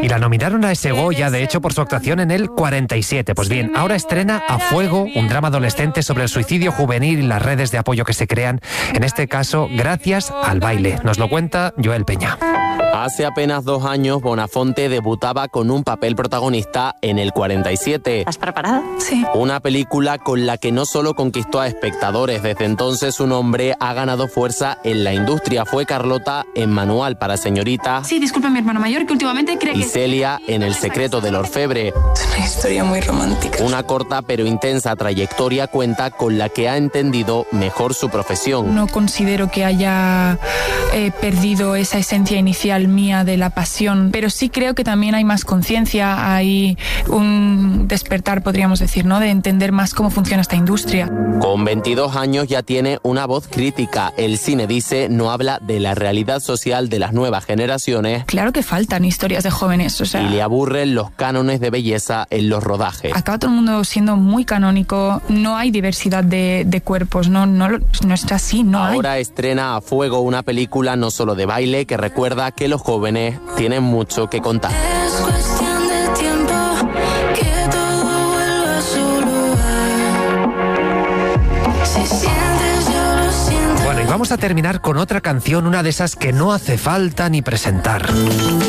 Y la nominaron a ese Goya, de hecho, por su actuación en el 47. Pues bien, ahora estrena A Fuego, un drama adolescente sobre el suicidio juvenil y las redes de apoyo que se crean, en este caso, gracias al baile. Nos lo cuenta Joel Peña. Hace apenas 2 años, Bonafonte debutaba con un papel protagonista en el 47. ¿Estás preparada? Sí. Una película con la que no solo conquistó a espectadores, desde entonces su nombre ha ganado fuerza en la industria. Fue Carlota en Manual para Señorita. Sí, disculpe, mi hermano mayor, que últimamente cree y Celia en El secreto del orfebre. Es una historia muy romántica. Una corta pero intensa trayectoria cuenta con la que ha entendido mejor su profesión. No considero que haya perdido esa esencia inicial mía de la pasión, pero sí creo que también hay más conciencia, hay un despertar, podríamos decir, ¿no?, de entender más cómo funciona esta industria. Con 22 años ya tiene una voz crítica. El cine, dice, no habla de la realidad social de las nuevas generaciones. Claro que faltan historias de jóvenes, o sea... Y le aburren los cánones de belleza en los rodajes. Acaba todo el mundo siendo muy canónico, no hay diversidad de cuerpos, no está así, no hay. Ahora estrena A Fuego, una película no solo de baile que recuerda que los jóvenes tienen mucho que contar. Es cuestión de tiempo que todo vuelva a su lugar. Si sientes, yo lo siento. Bueno, y vamos a terminar con otra canción, una de esas que no hace falta ni presentar.